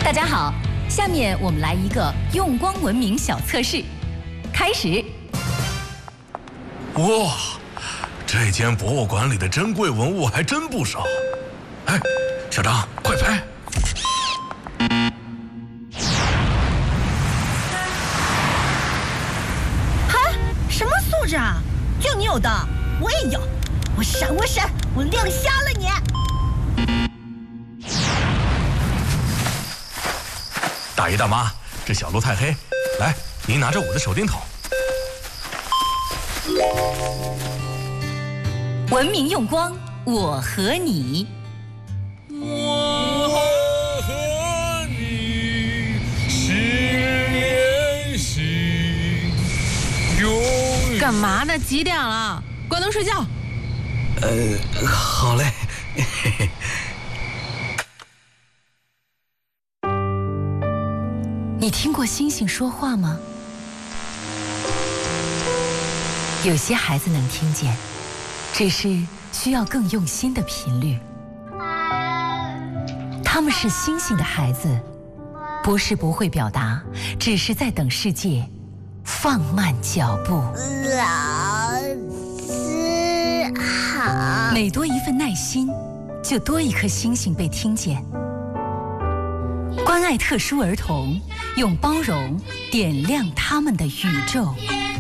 大家好，下面我们来一个用光文明小测试，开始。 哇，这间博物馆里的珍贵文物还真不少。哎，小张，快拍！ 哈，什么素质啊？就你有的，我也有。我闪，我亮瞎了你！ 大爷大妈，这小路太黑，来，您拿着我的手电筒。 文明用光，我和你。 我和你是连心，永远。 干嘛呢？几点了？关灯睡觉。 好嘞。 你听过星星说话吗？有些孩子能听见，只是需要更用心的频率。他们是星星的孩子，不是不会表达，只是在等世界放慢脚步。 老师好。 每多一份耐心，就多一颗星星被听见。关爱特殊儿童，用包容点亮他们的宇宙。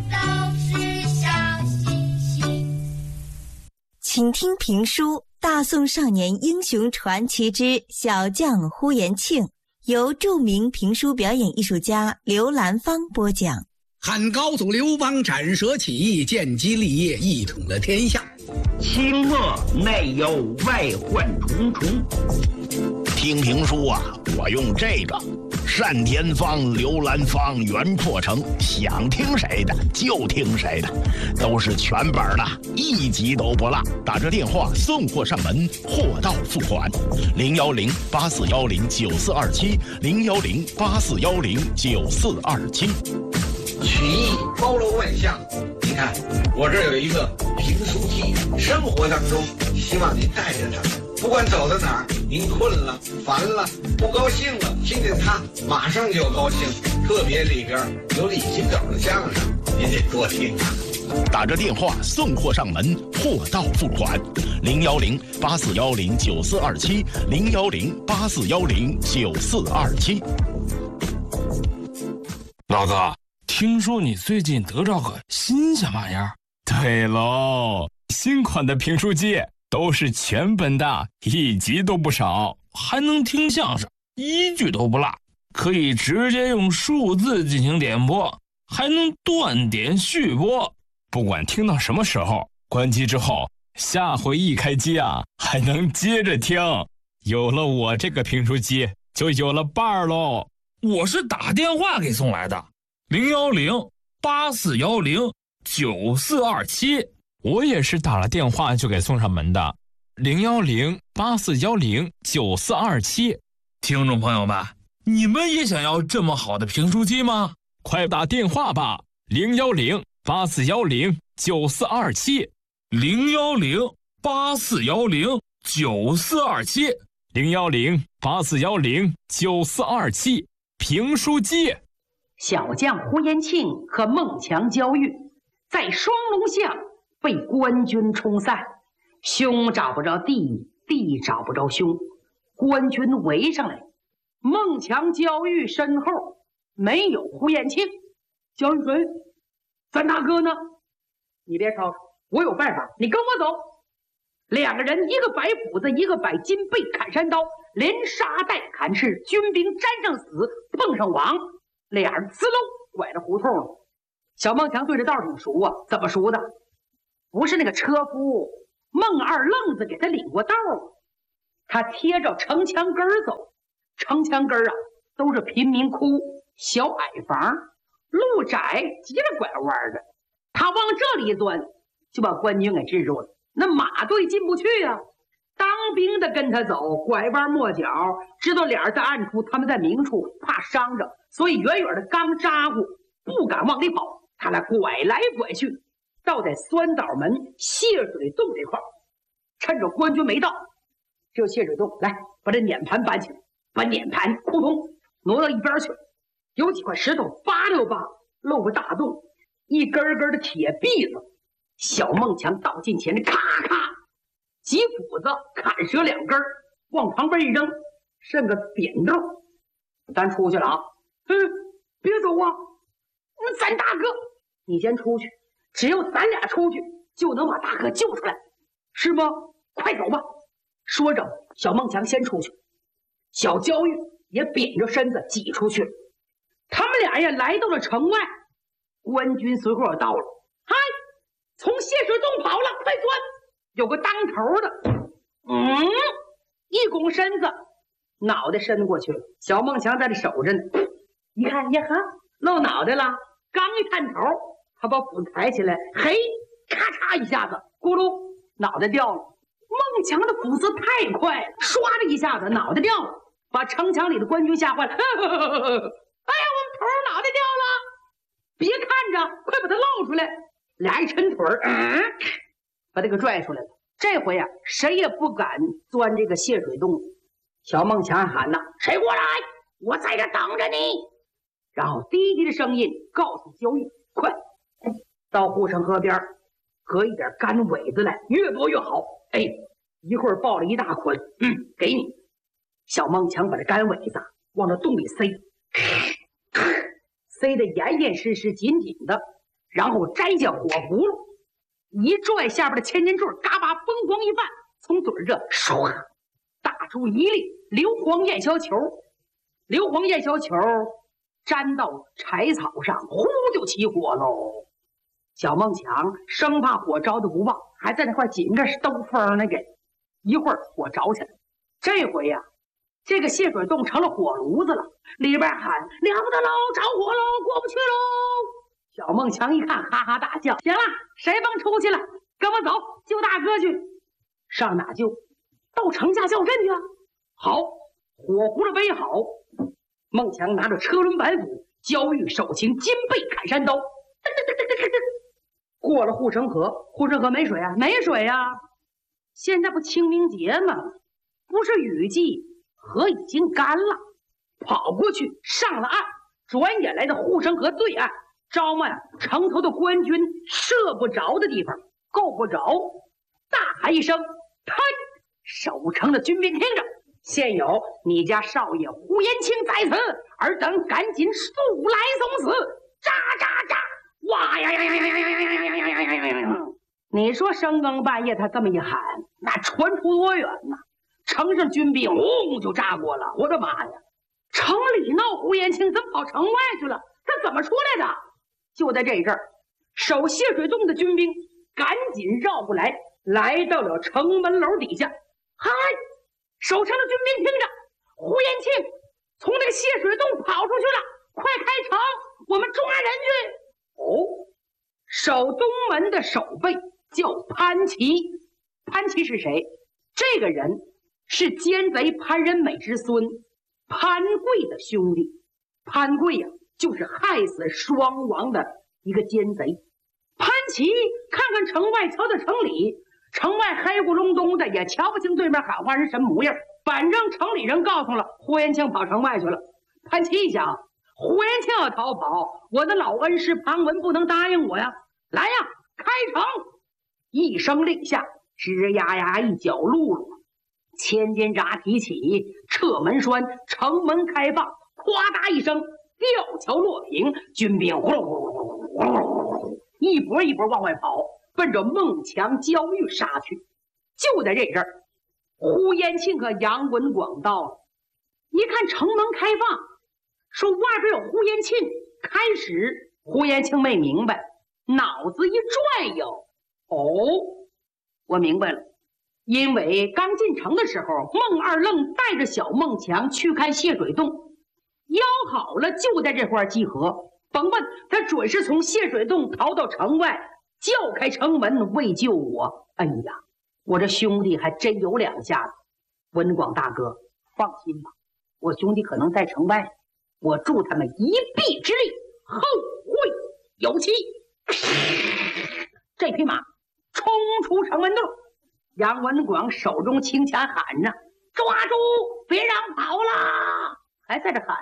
请听评书《大宋少年英雄传奇之小将呼延庆》，由著名评书表演艺术家刘兰芳播讲。 汉高祖刘邦斩蛇起义，建基立业，一统了天下。 清末内忧外患重重。听评书啊，我用这个单田芳、刘兰芳、袁阔成，想听谁的就听谁的，都是全本的，一集都不落。打着电话送货上门，货到付款。010-8410-9427，010-8410-9427。 曲艺包罗万象，你看我这有一个评书机，生活当中希望您带着它，不管走到哪儿，您困了、烦了、不高兴了，听见它马上就高兴。特别里边有李金斗的相声，您得多听啊。 打着电话送货上门，货到付款。010-8410-9427，010-8410-9427。 老哥，听说你最近得着个新鲜玩意儿？ 对喽，新款的评书机都是全本的，一集都不少， 还能听相声，一句都不落，可以直接用数字进行点播，还能断点续播。 不管听到什么时候，关机之后，下回一开机啊，还能接着听。有了我这个评书机，就有了伴儿喽。 我是打电话给送来的，010-8410-9427。 我也是打了电话就给送上门的，010-8410-9427。 听众朋友们，你们也想要这么好的评书机吗？ 快打电话吧，010-8410-9427。 010-8410-9427。 010-8410-9427。评书机。 小将呼延庆和孟强交遇，在双龙巷被官军冲散，兄找不着弟，弟找不着兄，官军围上来。孟强焦裕身后没有呼延庆，焦裕谁？咱大哥呢？你别吵吵，我有办法，你跟我走。两个人，一个摆斧子，一个摆金背砍山刀，连杀带砍翅，军兵沾上死，碰上网，俩人滋溜拐了胡同了。小孟强对这道挺熟啊，怎么熟的？不是那个车夫孟二愣子给他领过道，他贴着城墙根儿走。城墙根儿啊，都是贫民窟、小矮房，路窄，急着拐弯的。他往这里一钻，就把官军给制住了。那马队进不去啊，当兵的跟他走，拐弯抹角，知道俩人在暗处，他们在明处，怕伤着，所以远远的刚扎呼，不敢往里跑。他俩拐来拐去，到在酸枣门泄水洞这块，趁着官军没到，只有泄水洞来把这碾盘搬起来，把碾盘扑通挪到一边去了。有几块石头扒溜扒，露个大洞，一根根的铁篦子。小孟强到近前，咔咔几斧子砍折2根，往旁边一扔，剩个扁豆。咱出去了啊！别走啊！咱大哥，你先出去，只有咱俩出去，就能把大哥救出来，是吗？快走吧！说着，小孟强先出去，小焦玉也扁着身子挤出去了。他们俩呀，来到了城外，官军随后也到了。嗨，从泄水洞跑了，快钻！有个当头的，一拱身子，脑袋伸过去了。小孟强在这守着呢，一看呀哈，露脑袋了。刚一探头，他把斧子抬起来，嘿，咔嚓一下子，咕噜，脑袋掉了。孟强的斧子太快了，唰的一下子，脑袋掉了，把城墙里的官军吓坏了。哎呀，我们头脑袋掉了！别看着，快把他捞出来！俩一抻腿把他给拽出来了。这回呀，谁也不敢钻这个泄水洞。小孟强喊呐：“谁过来？我在这等着你！”然后低低的声音告诉焦玉：“快到护城河边，割一点干苇子来，越多越好。哎，一会儿抱了一大捆，给你。”小孟强把这干苇子往这洞里塞，塞得严严实实、紧紧的，然后摘下火葫芦，一拽下边的千斤坠，嘎巴崩光一半，从嘴这唰打出一粒硫磺焰硝球。硫磺焰硝球粘到柴草上，呼就起火喽。小孟强生怕火着的不旺，还在那块紧着兜风呢，给一会儿火着起来。这回呀，这个泄水洞成了火炉子了，里边喊：“了不得喽，着火喽，过不去喽！”小孟强一看，哈哈大笑：“行了，谁甭出去了，跟我走，救大哥去。”上哪救？到城下叫阵去啊！好，火葫芦背好，孟强拿着车轮板斧，焦玉手擎金背砍山刀，过了护城河。护城河没水啊，没水啊！现在不清明节吗？不是雨季，河已经干了。跑过去，上了岸，转眼来到护城河对岸，招骂城头的官军射不着的地方，够不着，大喊一声：“开！”守城的军兵听着，现有你家少爷胡延庆在此，尔等赶紧速来送死！喳喳喳！哇呀呀呀呀呀呀呀呀呀呀呀呀！你说深更半夜他这么一喊，那传出多远呐？城上军兵轰就炸过了。我的妈呀！城里闹胡延庆，怎么跑城外去了？他怎么出来的？就在这阵儿，守泄水洞的军兵赶紧绕过来，来到了城门楼底下。嗨，守城的军兵听着，胡延庆从这个泄水洞跑出去了，快开城，我们抓人去。哦，守东门的守备叫潘琦。潘琦是谁？这个人是奸贼潘仁美之孙潘贵的兄弟。潘贵呀，就是害死双王的一个奸贼。潘琦看看城外，瞧瞧城里，城外黑咕隆咚的，也瞧不清对面喊话是什么模样。反正城里人告诉了，胡延庆跑城外去了。潘琦一想，胡延庆要逃跑，我的老恩师庞文不能答应我呀！来呀，开城！一声令下，吱呀呀一脚辘辘，千斤闸提起，撤门栓，城门开放，哗嗒一声，吊桥落平，军兵呼噜呼噜呼噜呼噜，一波一波往外跑，奔着孟强、焦玉杀去。就在这阵儿，胡延庆和杨文广到了，一看城门开放，说外边有胡延庆。开始胡延庆没明白，脑子一转悠，哦，我明白了。因为刚进城的时候，孟二愣带着小孟强去看泄水洞，邀好了就在这块集合。甭问，他准是从泄水洞逃到城外，叫开城门为救我。哎呀，我这兄弟还真有两下子。文广大哥，放心吧，我兄弟可能在城外，我助他们一臂之力，后会有期。这匹马冲出城门洞，杨文广手中轻枪喊着：“抓住，别让跑了！”还在这喊呢。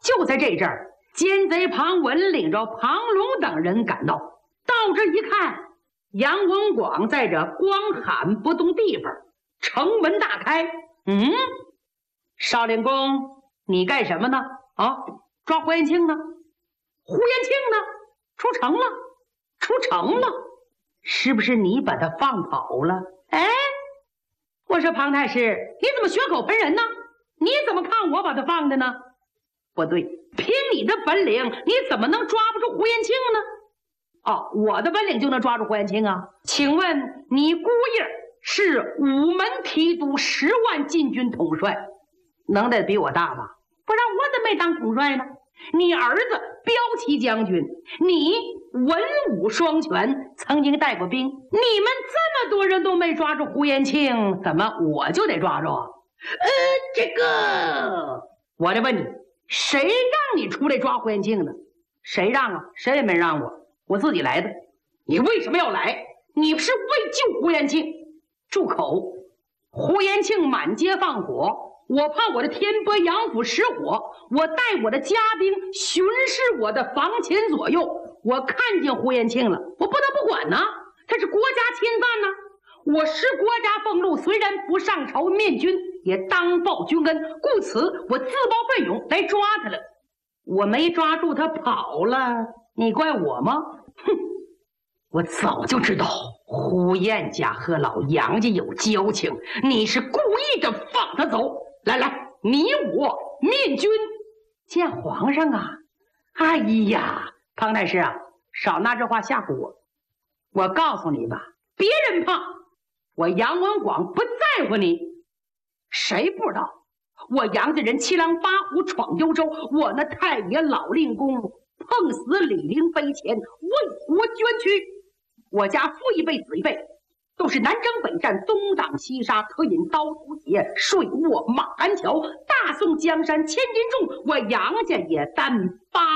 就在这阵儿，奸贼庞文领着庞龙等人赶到，到这一看，杨文广在这光喊不动地方，城门大开。少令公，你干什么呢？啊，抓胡延庆呢？胡延庆呢？出城了，出城了，是不是你把他放跑了？哎，我说庞太师，你怎么血口喷人呢？你怎么看我把他放的呢？不对，凭你的本领，你怎么能抓不住胡延庆呢？哦，我的本领就能抓住胡延庆啊？请问你姑爷是午门提督10万禁军统帅，能耐比我大吧？不然我怎么没当统帅呢？你儿子骠骑将军，你文武双全，曾经带过兵，你们这么多人都没抓住胡延庆，怎么我就得抓住啊？这个我就问你，谁让你出来抓胡延庆的？谁让啊？谁也没让我自己来的。你为什么要来？你是为救胡延庆。住口！胡延庆满街放火，我怕我的天波杨府失火，我带我的家兵巡视我的房前左右，我看见胡延庆了，我不得不管呢，他是国家侵犯呢。我是国家俸禄，虽然不上朝面君，也当报君恩，故此我自报奋勇来抓他了。我没抓住他跑了，你怪我吗？哼！我早就知道胡燕家和老杨家有交情，你是故意的放他走。来，你我面君见皇上啊！哎呀，庞太师啊，少拿这话吓唬我。我告诉你吧，别人怕，我杨文广不在乎你。谁不知道我杨家人7狼8虎闯幽州，我那太爷老令公碰死李陵碑前，为国捐躯。我家父一辈子一辈都是南征北战，东挡西杀，特饮刀图血，睡卧马鞍桥，大宋江山千斤重，我杨家也担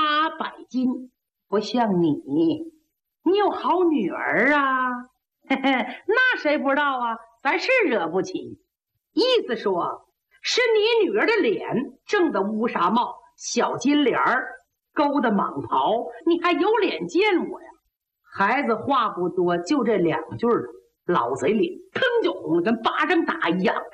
800斤。不像你有好女儿啊，那谁不知道啊？咱是惹不起。意思说是你女儿的脸正的乌纱帽，小金莲儿，勾的蟒袍，你还有脸见我呀？孩子话不多，就这2句了，老贼脸腾就红了，跟巴掌打一样。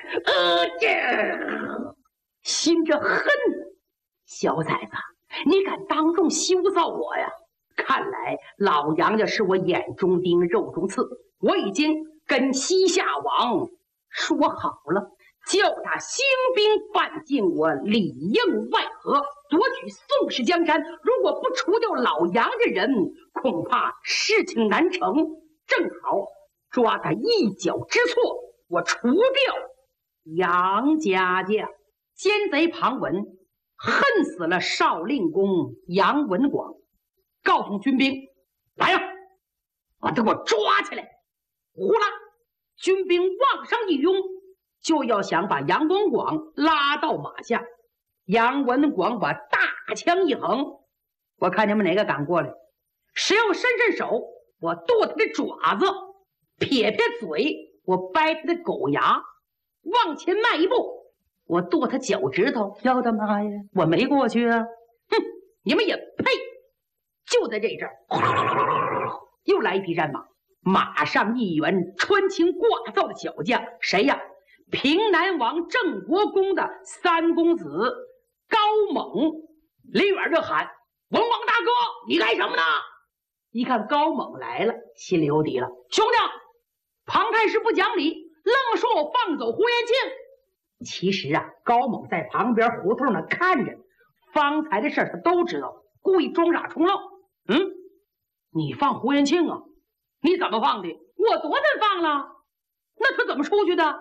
心着恨，小崽子，你敢当众羞臊我呀？看来老杨家是我眼中钉肉中刺，我已经跟西夏王说好了，叫他兴兵犯进我里应外合，夺取宋氏江山。如果不除掉老杨家人，恐怕事情难成。正好抓他一脚之错，我除掉杨家将。奸贼庞文恨死了少令公杨文广，告诉军兵来呀，把他给我抓起来。呼啦，军兵往上一拥，就要想把杨文广拉到马下。杨文广把大枪一横，我看你们哪个敢过来，谁要伸手，我剁他的爪子，撇撇嘴，我掰他的狗牙，往前迈一步，我剁他脚趾头。要他妈呀，我没过去啊！哼，你们也配！就在这阵儿，又来一匹战马，马上一员穿青挂造的小将，谁呀？平南王郑国公的3公子高猛。离远就喊：文王大哥，你干什么呢？一看高猛来了，心里有底了。兄弟，庞太师不讲理，愣说我放走胡延庆。其实啊，高猛在旁边胡同呢看着，方才的事他都知道，故意装傻充愣。你放胡延庆啊？你怎么放的？我昨天放了，那他怎么出去的？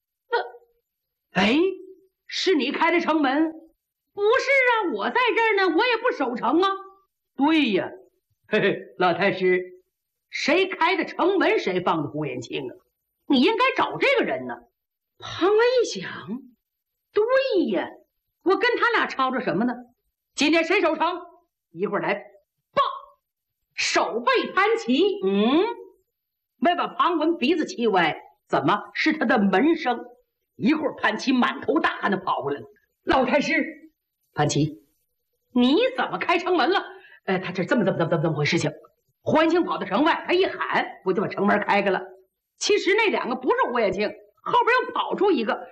是你开的城门？不是啊，我在这儿呢，我也不守城啊。对呀，老太师，谁开的城门，谁放的胡延庆啊？你应该找这个人呢。庞文一想，对呀，我跟他俩吵吵什么呢？今天谁守城？一会儿来，报，手背盘旗。没把庞文鼻子气歪，怎么是他的门生？一会儿潘琪满头大汗的跑过来了。老太师，潘琪， 你怎么开城门了？他这这么回事情。胡延庆跑到城外，他一喊，不就把城门开开了。其实那两个不是胡延庆，后边又跑出一个，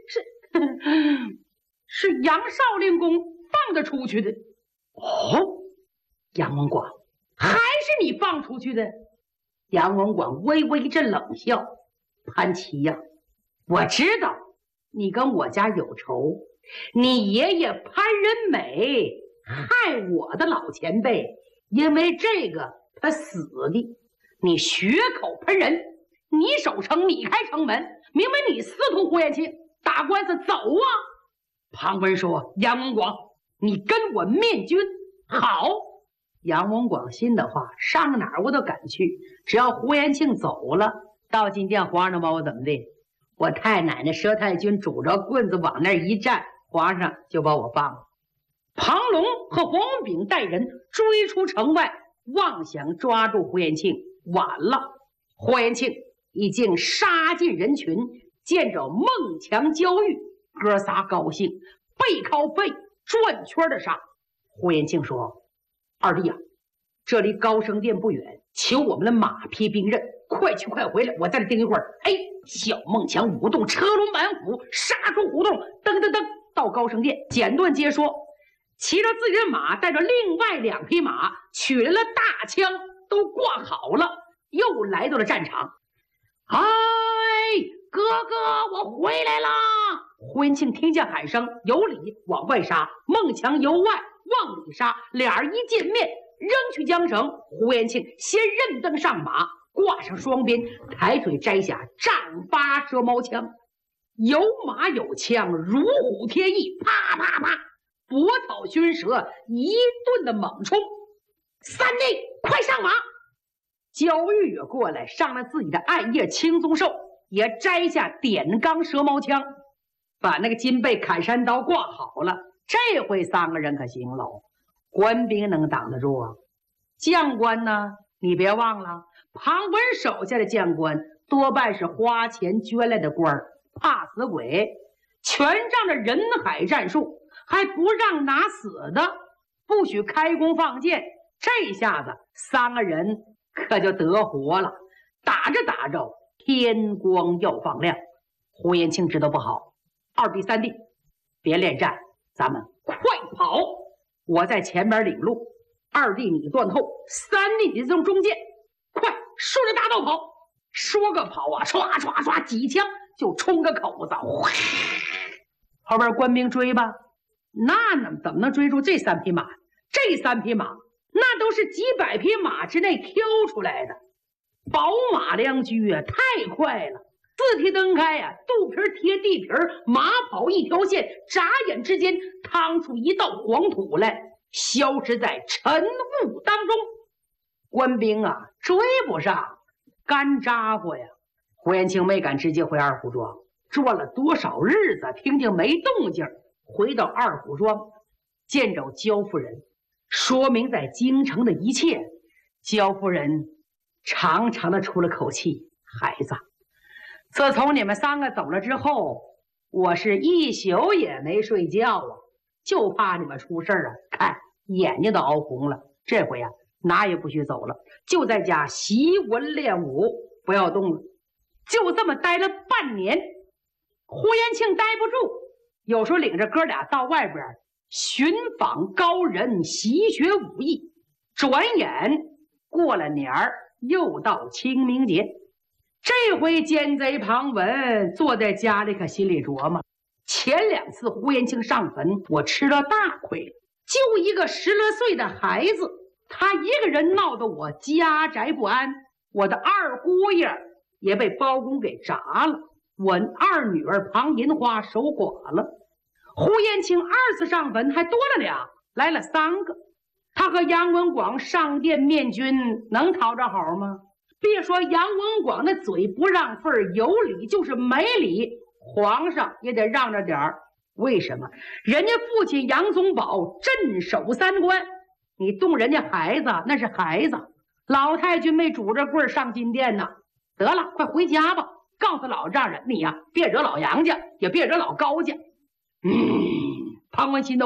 是杨少令公放得出去的。哦，杨文广，还是你放出去的？杨文广微微一阵冷笑。潘琦呀，我知道你跟我家有仇，你爷爷潘仁美害我的老前辈，因为这个他死的。你血口喷人，你守城，你开城门，明明你私通胡延庆，打官司走啊！庞文说：“杨文广，你跟我面君。”好，杨文广心的话，上哪儿我都敢去，只要胡延庆走了，到今天皇上能把我怎么的？我太奶奶佘太君拄着棍子往那儿一站，皇上就把我放了。庞龙和黄文炳带人追出城外，妄想抓住胡延庆，晚了。胡延庆已经杀进人群，见着孟强、焦裕，哥仨高兴，背靠背转圈的杀。胡延庆说：“二弟啊，这离高升殿不远，求我们的马匹兵刃，快去快回来，我在这盯一会儿。”哎，小孟强舞动车轮板斧，杀出胡同，噔噔噔到高升殿，简短接说，骑着自己的马，带着另外2匹马，取来了大枪，都挂好了，又来到了战场。哎，哥哥，我回来啦！胡延庆听见喊声，由里往外杀，孟强由外往里杀，俩人一见面，扔去缰绳。胡延庆先认登上马，挂上双鞭，抬腿摘下丈八蛇矛枪，有马有枪，如虎添翼，啪啪啪，搏草熏蛇，一顿的猛冲。三弟，快上马！焦裕也过来，上了自己的暗夜青松兽，也摘下点钢蛇矛枪，把那个金背砍山刀挂好了。这回3个人可行喽，官兵能挡得住啊？将官呢？你别忘了，庞文手下的将官多半是花钱捐来的官儿，怕死鬼，全仗着人海战术，还不让拿死的，不许开弓放箭。这下子3个人可就得活了。打着打着，天光要放亮。胡延庆知道不好，二弟三弟别恋战，咱们快跑！我在前边领路，二弟你断后，三弟你从中间，快顺着大道跑！说个跑啊，唰唰唰，几枪就冲个口子，后边官兵追吧，那怎么能追住这3匹马？这3匹马那都是几百匹马之内挑出来的，宝马良驹啊，太快了！4蹄蹬开呀，肚皮贴地皮，马跑一条线，眨眼之间趟出一道黄土来，消失在晨雾当中。官兵啊，追不上，干扎过呀！胡延庆没敢直接回二虎庄，转了多少日子，听见没动静，回到二虎庄，见着焦夫人，说明在京城的一切。焦夫人长长的出了口气：“孩子，自从你们3个走了之后，我是一宿也没睡觉啊，就怕你们出事啊！看眼睛都熬红了。这回啊，哪也不许走了，就在家习文练武，不要动了。”就这么待了半年，胡延庆待不住，有时候领着哥俩到外边寻访高人，习学武艺。转眼过了年儿，又到清明节。这回奸贼庞文坐在家里，可心里琢磨：前2次胡延庆上坟，我吃了大亏了。就一个10来岁的孩子，他一个人闹得我家宅不安。我的二姑爷也被包公给铡了，我二女儿庞银花守寡了。胡延庆2次上坟还多了俩，来了3个。他和杨文广上殿面君，能讨着好吗？别说杨文广的嘴不让份，有理就是没理，皇上也得让着点儿。为什么？人家父亲杨宗保镇守3关，你动人家孩子那是孩子。老太君没拄着棍上金殿呢。得了，快回家吧，告诉老丈人，你呀，别惹老杨家，也别惹老高家。庞文新的话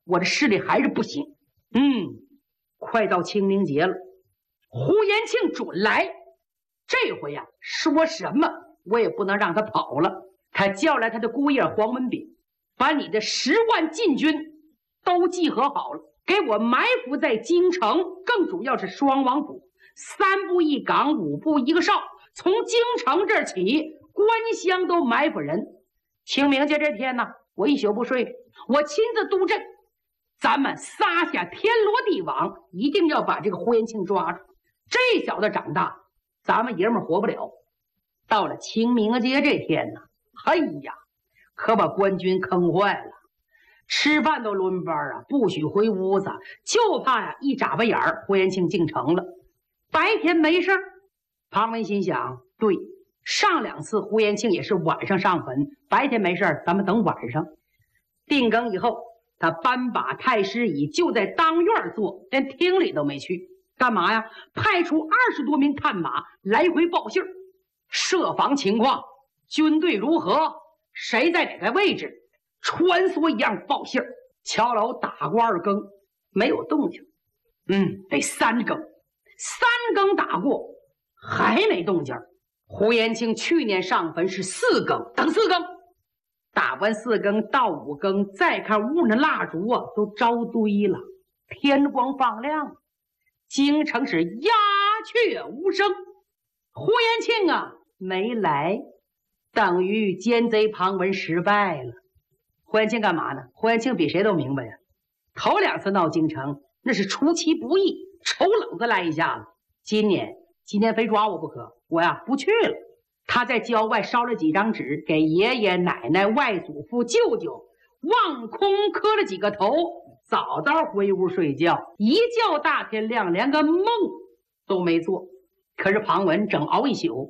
我的视力还是不行。快到清明节了，胡延庆准来。这回呀，说什么我也不能让他跑了。他叫来他的姑爷黄文炳，把你的10万禁军都集合好了，给我埋伏在京城，更主要是双王府，3步一岗，5步一个哨，从京城这儿起，官乡都埋伏人。清明节这天呢，我一宿不睡，我亲自督阵，咱们撒下天罗地网，一定要把这个胡延庆抓住。这小子长大，咱们爷们活不了。到了清明节这天呢，哎呀，可把官军坑坏了，吃饭都轮班啊，不许回屋子，就怕呀一眨巴眼儿，胡延庆进城了。白天没事儿，庞文心想，对，上2次胡延庆也是晚上上坟，白天没事儿，咱们等晚上。定更以后，他搬把太师椅就在当院坐，连厅里都没去。干嘛呀？派出20多名探马来回报信儿，设防情况，军队如何，谁在哪个位置，穿梭一样报信儿。敲楼打过2更，没有动静。得3更，3更打过，还没动静。胡延庆去年上坟是4更，等4更，打完4更到5更，再看屋那蜡烛啊，都招堆了，天光放亮，京城是鸦雀无声。胡延庆啊没来，等于奸贼庞文失败了。胡延庆干嘛呢？胡延庆比谁都明白呀，头2次闹京城，那是出其不意，抽冷子来一下子。今年非抓我不可，我呀不去了。他在郊外烧了几张纸，给爷爷奶奶、外祖父、舅舅望空磕了几个头，早早回屋睡觉，一觉大天亮，连个梦都没做。可是庞文整熬一宿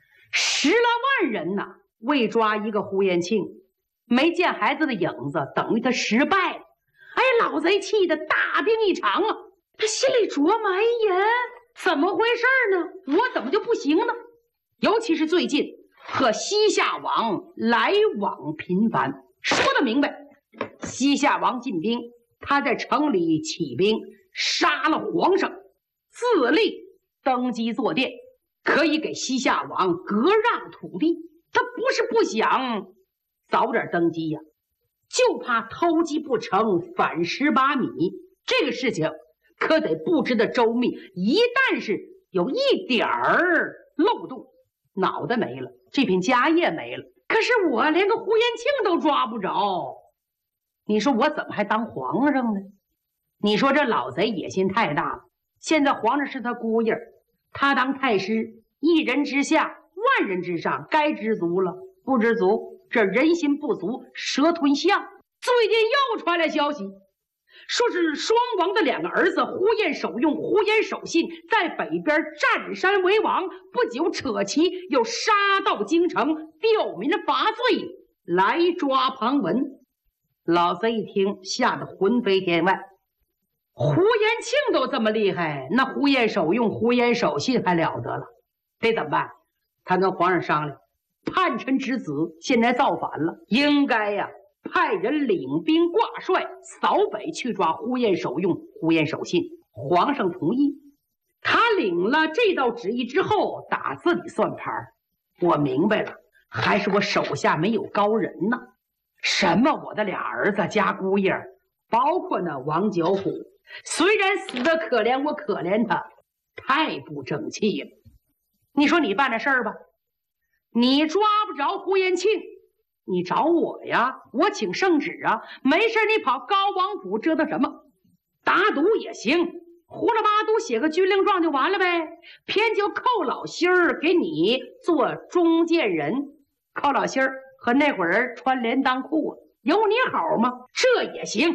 ，10来万人呐，为抓一个胡延庆，没见孩子的影子，等于他失败了。哎，老贼气得大病一场啊！他心里琢磨，哎呀，怎么回事呢？我怎么就不行呢？尤其是最近和西夏王来往频繁，说得明白，西夏王进兵，他在城里起兵，杀了皇上，自立登基坐殿，可以给西夏王割让土地。他不是不想早点登基呀，就怕偷鸡不成反18米。这个事情可得布置的周密，一旦是有一点儿漏洞，脑袋没了，这片家业没了。可是我连个胡延庆都抓不着，你说我怎么还当皇上呢？你说这老贼野心太大了。现在皇上是他姑爷，他当太师，一人之下，万人之上，该知足了。不知足，这人心不足，蛇吞象。最近又传来消息，说是双王的2个儿子呼延守用、呼延守信在北边占山为王，不久扯旗又杀到京城，吊民罚罪，来抓庞文。老贼一听，吓得魂飞天外。胡延庆都这么厉害，那呼延守用、呼延守信还了得了？得怎么办？他跟皇上商量，叛臣之子现在造反了，应该呀派人领兵挂帅扫北去抓呼延守用、呼延守信。皇上同意。他领了这道旨意之后，打自己算盘，我明白了，还是我手下没有高人呢。什么我的2儿子加姑爷，包括那王九虎，虽然死得可怜，我可怜他，太不争气了。你说你办这事儿吧，你抓不着胡延庆，你找我呀，我请圣旨啊，没事你跑高王府折腾什么？打赌也行，胡了八都写个军令状就完了呗，偏就寇老心儿给你做中间人。寇老心儿和那会儿穿连裆裤，有你好吗？这也行。